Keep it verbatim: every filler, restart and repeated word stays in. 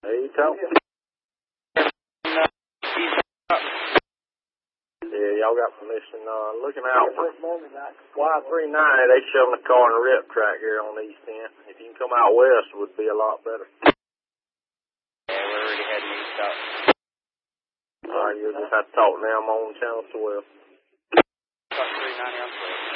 There you go. Yeah, y'all got permission. Uh, looking out for Y three ninety. They shoving the car in a rip track here on the east end. If you can come out west, it would be a lot better. Yeah, we're already heading east up. All right, you'll just have to talk to them on channel twelve. Talk three ninety on twelve.